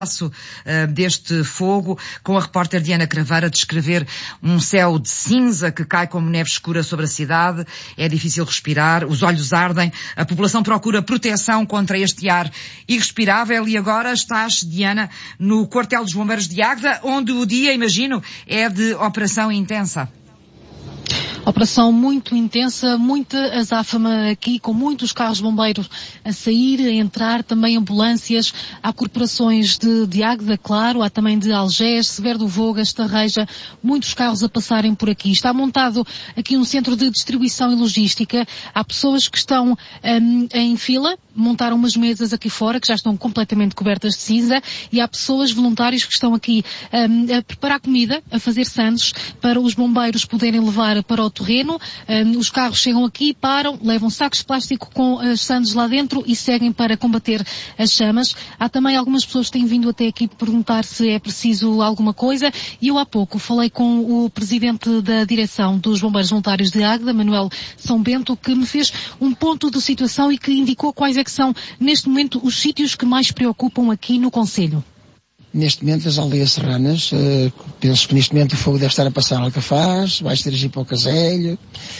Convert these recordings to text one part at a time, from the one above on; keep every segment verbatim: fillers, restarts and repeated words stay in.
deste fogo, com a repórter Diana Craveiro a descrever um céu de cinza que cai como neve escura sobre a cidade. É difícil respirar, os olhos ardem, a população procura proteção contra este ar irrespirável. E agora estás, Diana, no quartel dos bombeiros de Águeda, onde o dia, imagino, é de operação intensa. Operação muito intensa, muita azáfama aqui, com muitos carros de bombeiros a sair, a entrar, também ambulâncias. Há corporações de, de Águeda, claro, há também de Algés, Severo do Voga, Estarreja, muitos carros a passarem por aqui. Está montado aqui um centro de distribuição e logística. Há pessoas que estão um, em fila, montaram umas mesas aqui fora, que já estão completamente cobertas de cinza, e há pessoas, voluntários, que estão aqui um, a preparar comida, a fazer sandes, para os bombeiros poderem levar para o terreno. Um, os carros chegam aqui, param, levam sacos de plástico com as sandes lá dentro e seguem para combater as chamas. Há também algumas pessoas que têm vindo até aqui perguntar se é preciso alguma coisa, e eu há pouco falei com o presidente da direção dos Bombeiros Voluntários de Águeda, Manuel São Bento, que me fez um ponto de situação e que indicou quais é que são, neste momento, os sítios que mais preocupam aqui no concelho. Neste momento, as aldeias serranas, uh, penso que neste momento o fogo deve estar a passar a Alcafaz, vai dirigir para o Caselho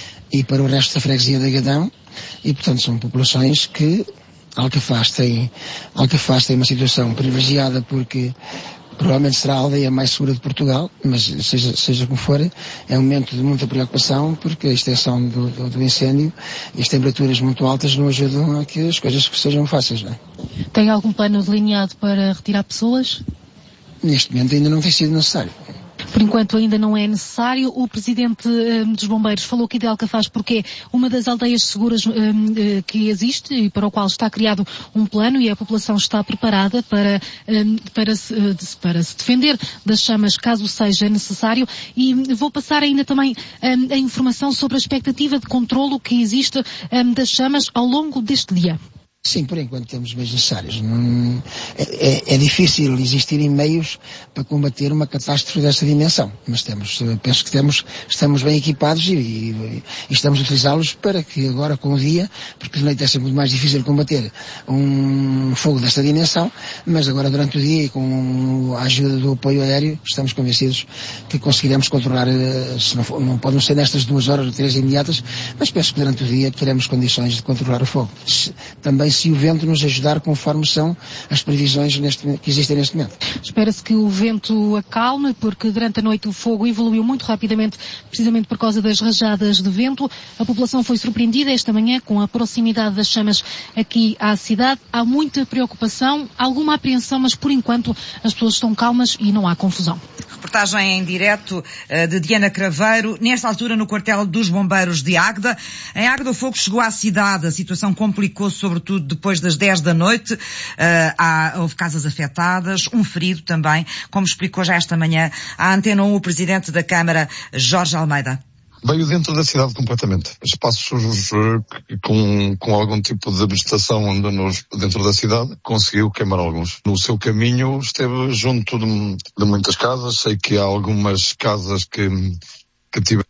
e para o resto da freguesia de Agadão, e portanto são populações que Alcafaz tem, Alcafaz tem uma situação privilegiada porque provavelmente será a aldeia mais segura de Portugal, mas seja, seja como for, é um momento de muita preocupação porque a extensão do, do, do incêndio e as temperaturas muito altas não ajudam a que as coisas sejam fáceis, não é? Tem algum plano delineado para retirar pessoas? Neste momento ainda não tem sido necessário. Por enquanto ainda não é necessário. O presidente um, dos bombeiros falou aqui de Alcafaz porque é uma das aldeias seguras um, que existe e para o qual está criado um plano, e a população está preparada para, um, para, se, para se defender das chamas caso seja necessário. E vou passar ainda também um, a informação sobre a expectativa de controlo que existe um, das chamas ao longo deste dia. Sim, por enquanto temos meios necessários. Não, é, é, é difícil existirem meios para combater uma catástrofe dessa dimensão, mas temos, penso que temos, estamos bem equipados e, e, e estamos a utilizá-los para que agora com o dia, porque de noite é sempre muito mais difícil combater um fogo desta dimensão, mas agora durante o dia e com a ajuda do apoio aéreo estamos convencidos que conseguiremos controlar, se não, for, não podem ser nestas duas horas ou três imediatas, mas penso que durante o dia teremos condições de controlar o fogo. Também se o vento nos ajudar conforme são as previsões neste, que existem neste momento. Espera-se que o vento acalme, porque durante a noite o fogo evoluiu muito rapidamente, precisamente por causa das rajadas de vento. A população foi surpreendida esta manhã com a proximidade das chamas aqui à cidade. Há muita preocupação, alguma apreensão, mas por enquanto as pessoas estão calmas e não há confusão. Reportagem em direto de Diana Craveiro, nesta altura no quartel dos bombeiros de Águeda. Em Águeda o fogo chegou à cidade, a situação complicou-se sobretudo depois das dez da noite. Uh, há, houve casas afetadas, um ferido também, como explicou já esta manhã à Antena um o presidente da Câmara, Jorge Almeida. Veio dentro da cidade completamente. Espaços uh, com, com algum tipo de vegetação nos, dentro da cidade, conseguiu queimar alguns. No seu caminho esteve junto de, de muitas casas. Sei que há algumas casas que, que tiveram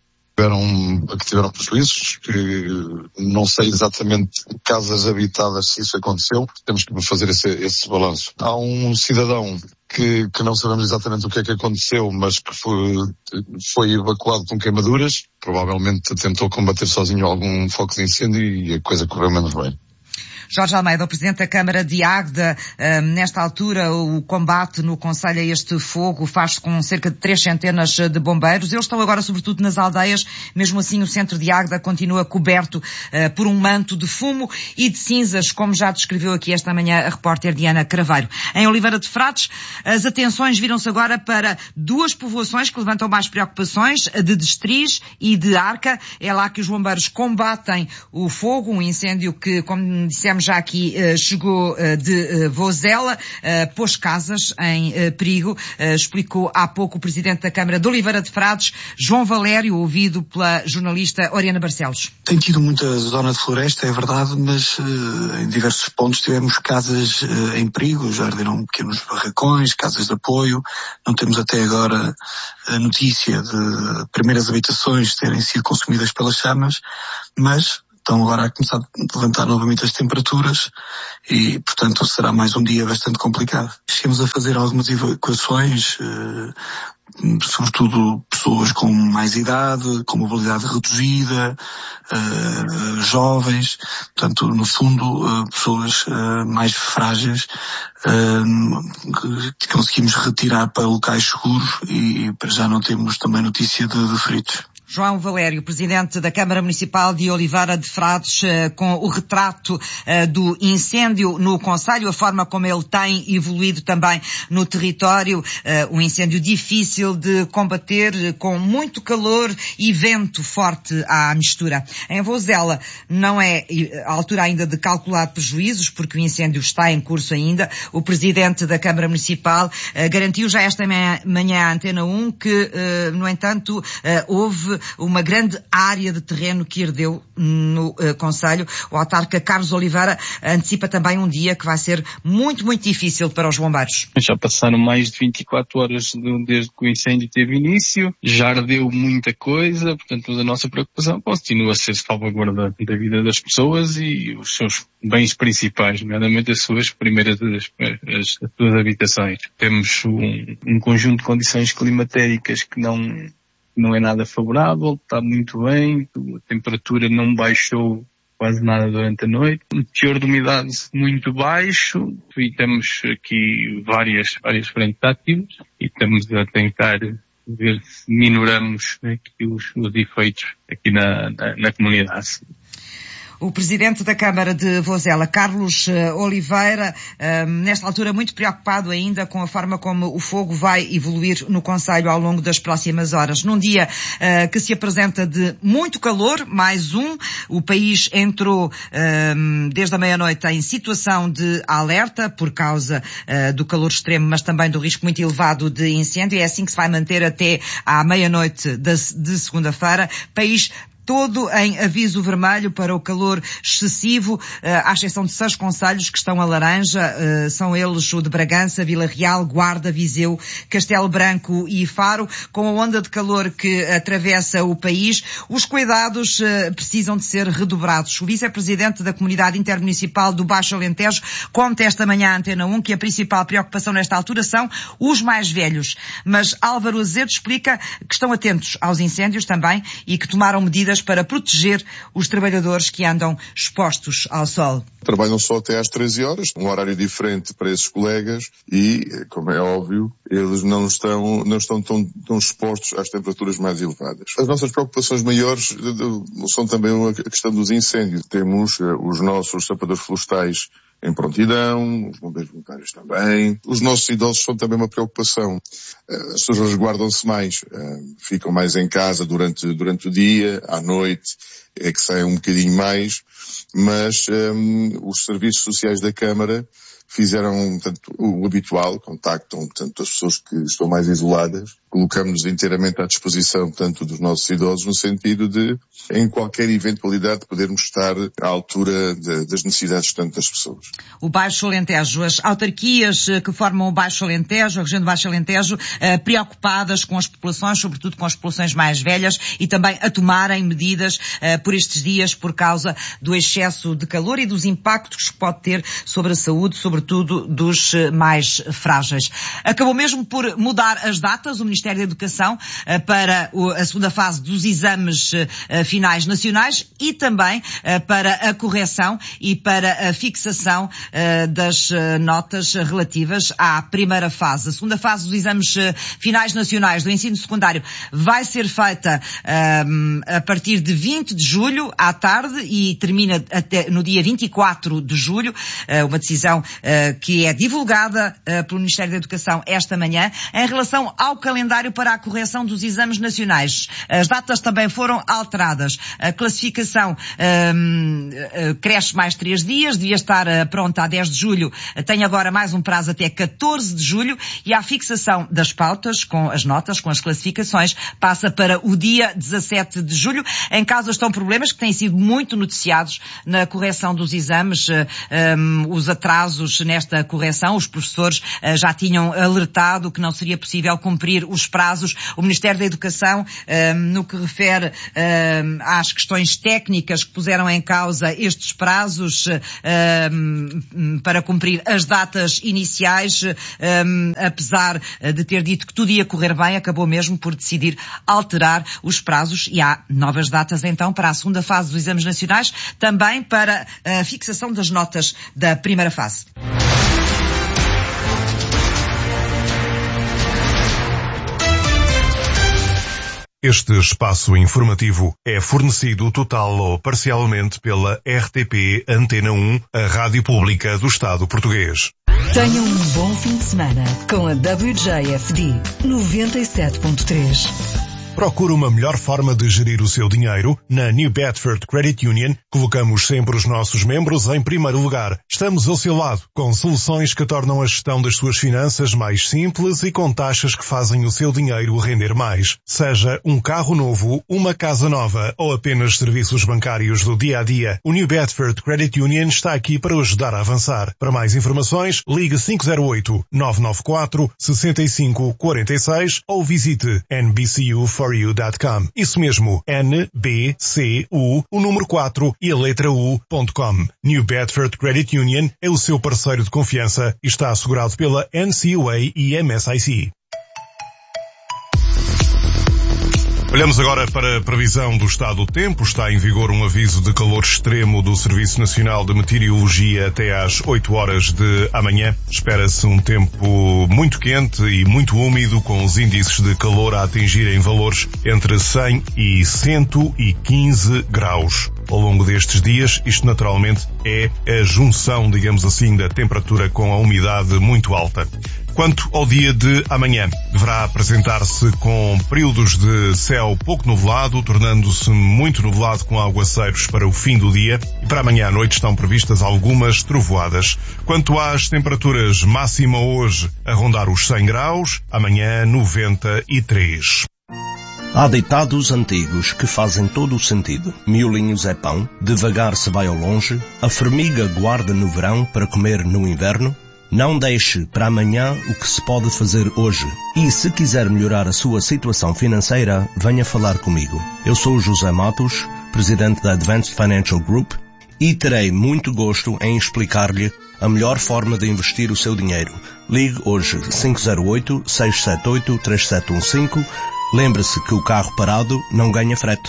Tiveram, que tiveram prejuízos, que não sei exatamente casas habitadas se isso aconteceu, temos que fazer esse, esse balanço. Há um cidadão que, que não sabemos exatamente o que é que aconteceu, mas que foi, foi evacuado com queimaduras, provavelmente tentou combater sozinho algum foco de incêndio e a coisa correu menos bem. Jorge Almeida, o presidente da Câmara de Águeda, nesta altura o combate no concelho a este fogo faz-se com cerca de três centenas de bombeiros. Eles estão agora sobretudo nas aldeias, mesmo assim o centro de Águeda continua coberto uh, por um manto de fumo e de cinzas, como já descreveu aqui esta manhã a repórter Diana Craveiro. Em Oliveira de Frades, as atenções viram-se agora para duas povoações que levantam mais preocupações, a de Destriz e de Arca. É lá que os bombeiros combatem o fogo, um incêndio que, como dissemos já aqui, chegou de Vozela, pôs casas em perigo, explicou há pouco o presidente da Câmara de Oliveira de Frades, João Valério, ouvido pela jornalista Oriana Barcelos. Tem tido muita zona de floresta, é verdade, mas em diversos pontos tivemos casas em perigo, já arderam pequenos barracões, casas de apoio. Não temos até agora a notícia de primeiras habitações terem sido consumidas pelas chamas, mas estão agora a começar a levantar novamente as temperaturas e, portanto, será mais um dia bastante complicado. Chegamos a fazer algumas evacuações, sobretudo pessoas com mais idade, com mobilidade reduzida, uh, jovens, portanto, no fundo, uh, pessoas uh, mais frágeis, uh, que conseguimos retirar para locais seguros e para já não temos também notícia de, de feridos. João Valério, presidente da Câmara Municipal de Oliveira de Frades, com o retrato do incêndio no concelho, a forma como ele tem evoluído também no território, um incêndio difícil de combater, com muito calor e vento forte à mistura. Em Vozela não é a altura ainda de calcular prejuízos, porque o incêndio está em curso ainda. O presidente da Câmara Municipal garantiu já esta manhã à Antena um que, no entanto, houve uma grande área de terreno que herdeu no uh, concelho. O autarca Carlos Oliveira antecipa também um dia que vai ser muito, muito difícil para os bombeiros. Já passaram mais de vinte e quatro horas desde que o incêndio teve início, já ardeu muita coisa, portanto a nossa preocupação continua a ser salvaguarda da vida das pessoas e os seus bens principais, nomeadamente as suas primeiras, as, as, as suas habitações. Temos um, um conjunto de condições climatéricas que não não é nada favorável, está muito bem, a temperatura não baixou quase nada durante a noite, o teor de umidade muito baixo e temos aqui várias, várias frentes ativas e estamos a tentar ver se minoramos aqui os, os efeitos aqui na, na, na comunidade. O presidente da Câmara de Vozela, Carlos Oliveira, nesta altura muito preocupado ainda com a forma como o fogo vai evoluir no concelho ao longo das próximas horas. Num dia que se apresenta de muito calor, mais um, o país entrou desde a meia-noite em situação de alerta por causa do calor extremo, mas também do risco muito elevado de incêndio. É assim que se vai manter até à meia-noite de segunda-feira. País todo em aviso vermelho para o calor excessivo, à exceção de seis concelhos que estão a laranja, são eles o de Bragança, Vila Real, Guarda, Viseu, Castelo Branco e Faro. Com a onda de calor que atravessa o país, os cuidados precisam de ser redobrados. O vice-presidente da Comunidade Intermunicipal do Baixo Alentejo conta esta manhã à Antena um que a principal preocupação nesta altura são os mais velhos. Mas Álvaro Azevedo explica que estão atentos aos incêndios também e que tomaram medidas para proteger os trabalhadores que andam expostos ao sol. Trabalham só até às treze horas, um horário diferente para esses colegas e, como é óbvio, eles não estão, não estão tão, tão expostos às temperaturas mais elevadas. As nossas preocupações maiores são também a questão dos incêndios. Temos os nossos sapadores florestais em prontidão, os bombeiros voluntários também. Os nossos idosos são também uma preocupação. As pessoas resguardam-se mais, ficam mais em casa durante, durante o dia, à noite, é que saem um bocadinho mais, mas um, os serviços sociais da Câmara fizeram portanto, o habitual, contactam portanto, as pessoas que estão mais isoladas, colocamos-nos inteiramente à disposição portanto, dos nossos idosos no sentido de, em qualquer eventualidade, podermos estar à altura de, das necessidades portanto, das pessoas. O Baixo Alentejo, as autarquias que formam o Baixo Alentejo, a região do Baixo Alentejo, eh, preocupadas com as populações, sobretudo com as populações mais velhas, e também a tomarem medidas eh, por estes dias por causa do excesso de calor e dos impactos que pode ter sobre a saúde, sobretudo dos mais frágeis. Acabou mesmo por mudar as datas, o Ministério da Educação, eh, para o, a segunda fase dos exames eh, finais nacionais e também eh, para a correção e para a fixação uh, das uh, notas relativas à primeira fase. A segunda fase dos exames uh, finais nacionais do ensino secundário vai ser feita uh, a partir de vinte de julho à tarde e termina até no dia vinte e quatro de julho, uh, uma decisão uh, que é divulgada uh, pelo Ministério da Educação esta manhã. Em relação ao calendário para a correção dos exames nacionais, as datas também foram alteradas. A classificação uh, uh, cresce mais três dias, devia estar uh, pronta a dez de julho, tem agora mais um prazo até catorze de julho e a fixação das pautas com as notas, com as classificações, passa para o dia dezassete de julho. Em causa estão problemas que têm sido muito noticiados na correção dos exames, uh, um, os atrasos atrasos nesta correção. Os professores uh, já tinham alertado que não seria possível cumprir os prazos. O Ministério da Educação, uh, no que refere uh, às questões técnicas que puseram em causa estes prazos uh, para cumprir as datas iniciais, uh, apesar de ter dito que tudo ia correr bem, acabou mesmo por decidir alterar os prazos e há novas datas então para a segunda fase dos exames nacionais, também para a fixação das notas da primeira fase. Este espaço informativo é fornecido total ou parcialmente pela R T P Antena um, a Rádio Pública do Estado Português. Tenha um bom fim de semana com a W J F D noventa e sete ponto três. Procura uma melhor forma de gerir o seu dinheiro? Na New Bedford Credit Union, colocamos sempre os nossos membros em primeiro lugar. Estamos ao seu lado, com soluções que tornam a gestão das suas finanças mais simples e com taxas que fazem o seu dinheiro render mais. Seja um carro novo, uma casa nova ou apenas serviços bancários do dia a dia, o New Bedford Credit Union está aqui para o ajudar a avançar. Para mais informações, ligue cinco zero oito, nove nove quatro, seis cinco quatro seis ou visite n b c u for you dot com. Isso mesmo, N B C U, o número quatro e a letra U ponto com. New Bedford Credit Union é o seu parceiro de confiança e está assegurado pela N C U A e M S I C. Olhamos agora para a previsão do estado do tempo. Está em vigor um aviso de calor extremo do Serviço Nacional de Meteorologia até às oito horas de amanhã. Espera-se um tempo muito quente e muito úmido, com os índices de calor a atingirem valores entre cem e cento e quinze graus. Ao longo destes dias, isto naturalmente é a junção, digamos assim, da temperatura com a umidade muito alta. Quanto ao dia de amanhã, deverá apresentar-se com períodos de céu pouco nublado, tornando-se muito nublado com aguaceiros para o fim do dia, e para amanhã à noite estão previstas algumas trovoadas. Quanto às temperaturas, máxima hoje a rondar os cem graus, amanhã noventa e três. Há ditados antigos que fazem todo o sentido. Miolinhos é pão, devagar se vai ao longe, a formiga guarda no verão para comer no inverno. Não deixe para amanhã o que se pode fazer hoje. E se quiser melhorar a sua situação financeira, venha falar comigo. Eu sou José Matos, presidente da Advanced Financial Group, e terei muito gosto em explicar-lhe a melhor forma de investir o seu dinheiro. Ligue hoje cinco zero oito, seis sete oito, três sete um cinco. Lembre-se que o carro parado não ganha frete.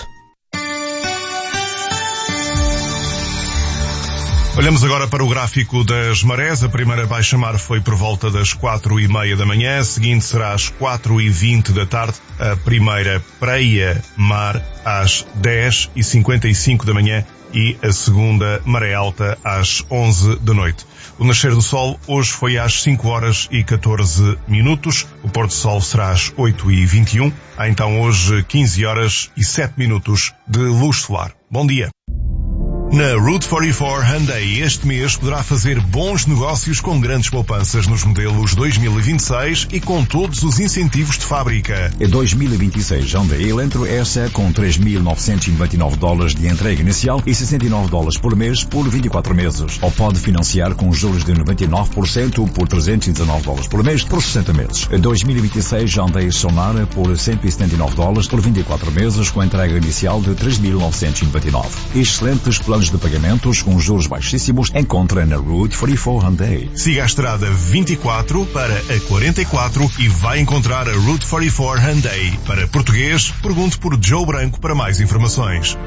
Olhamos agora para o gráfico das marés. A primeira baixa-mar foi por volta das quatro e meia da manhã, a seguinte será às quatro e vinte da tarde, a primeira praia-mar às dez e cinquenta e cinco da manhã e a segunda maré alta às onze da noite. O nascer do sol hoje foi às cinco horas e catorze minutos, o pôr do sol será às oito e vinte e um. Há então hoje quinze horas e sete minutos de luz solar. Bom dia! Na Route quarenta e quatro Hyundai este mês poderá fazer bons negócios com grandes poupanças nos modelos dois mil e vinte e seis e com todos os incentivos de fábrica. Em dois mil e vinte e seis, Hyundai Elantra S com três mil novecentos e noventa e nove dólares de entrega inicial e sessenta e nove dólares por mês por vinte e quatro meses. Ou pode financiar com juros de noventa e nove por cento por trezentos e dezenove dólares por mês por sessenta meses. Em dois mil e vinte e seis, Hyundai Sonara por cento e setenta e nove dólares por vinte e quatro meses com entrega inicial de três mil novecentos e noventa e nove. Excelentes planos de pagamentos com juros baixíssimos encontra na Route quarenta e quatro Hyundai. Siga a estrada vinte e quatro para a quarenta e quatro e vai encontrar a Route quarenta e quatro Hyundai. Para português, pergunte por Joe Branco para mais informações.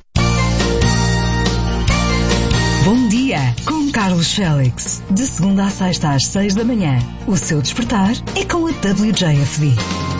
Bom dia, com Carlos Félix. De segunda a sexta às seis da manhã. O seu despertar é com a W J F D.